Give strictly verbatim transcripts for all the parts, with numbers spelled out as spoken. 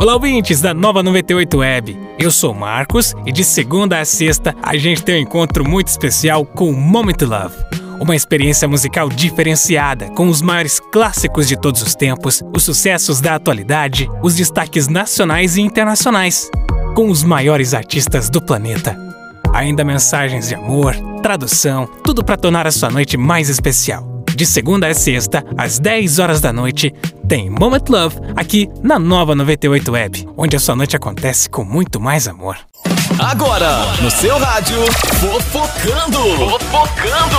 Olá, ouvintes da Nova noventa e oito Web. Eu sou o Marcos e de segunda a sexta a gente tem um encontro muito especial com o Moment Love. Uma experiência musical diferenciada, com os maiores clássicos de todos os tempos, os sucessos da atualidade, os destaques nacionais e internacionais, com os maiores artistas do planeta. Ainda mensagens de amor, tradução, tudo para tornar a sua noite mais especial. De segunda a sexta, às dez horas da noite, tem Moment Love aqui na Nova noventa e oito Web, onde a sua noite acontece com muito mais amor. Agora, no seu rádio, Fofocando! Fofocando!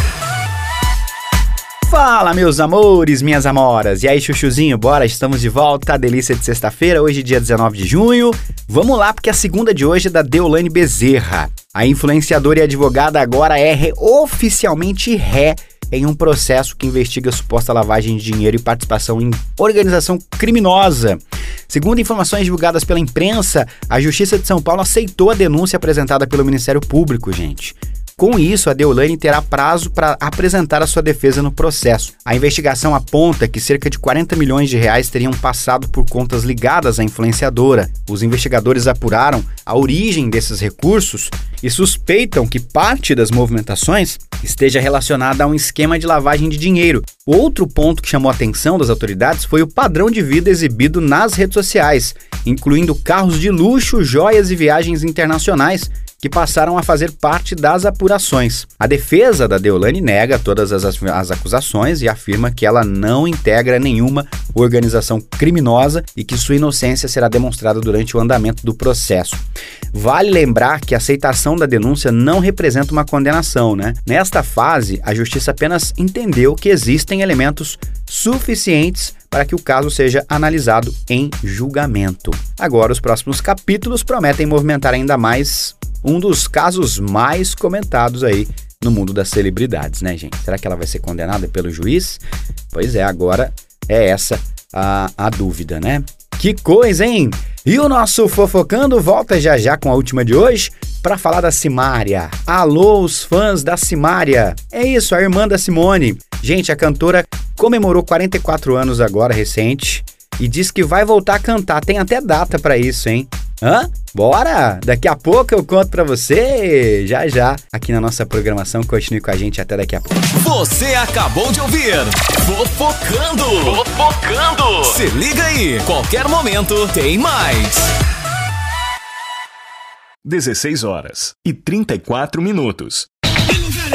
Fala, meus amores, minhas amoras. E aí, chuchuzinho, bora? Estamos de volta. A delícia de sexta-feira, hoje dia dezenove de junho. Vamos lá, porque a segunda de hoje é da Deolane Bezerra. A influenciadora e advogada agora é ré, oficialmente ré em um processo que investiga suposta lavagem de dinheiro e participação em organização criminosa. Segundo informações divulgadas pela imprensa, a Justiça de São Paulo aceitou a denúncia apresentada pelo Ministério Público, gente. Com isso, a Deolane terá prazo para apresentar a sua defesa no processo. A investigação aponta que cerca de quarenta milhões de reais teriam passado por contas ligadas à influenciadora. Os investigadores apuraram a origem desses recursos e suspeitam que parte das movimentações esteja relacionada a um esquema de lavagem de dinheiro. Outro ponto que chamou a atenção das autoridades foi o padrão de vida exibido nas redes sociais, incluindo carros de luxo, joias e viagens internacionais, que passaram a fazer parte das apurações. A defesa da Deolane nega todas as, as acusações e afirma que ela não integra nenhuma organização criminosa e que sua inocência será demonstrada durante o andamento do processo. Vale lembrar que a aceitação da denúncia não representa uma condenação, né? Nesta fase, a justiça apenas entendeu que existem elementos suficientes para que o caso seja analisado em julgamento. Agora, os próximos capítulos prometem movimentar ainda mais um dos casos mais comentados aí no mundo das celebridades, né, gente? Será que ela vai ser condenada pelo juiz? Pois é, agora é essa a, a dúvida, né? Que coisa, hein? E o nosso Fofocando volta já já com a última de hoje para falar da Simária. Alô, os fãs da Simária! É isso, a irmã da Simone. Gente, a cantora comemorou quarenta e quatro anos agora, recente, e diz que vai voltar a cantar. Tem até data para isso, hein? Hã? Bora! Daqui a pouco eu conto pra você, já já, aqui na nossa programação. Continue com a gente até daqui a pouco. Você acabou de ouvir Fofocando! Fofocando! Se liga aí, qualquer momento tem mais. dezesseis horas e trinta e quatro minutos.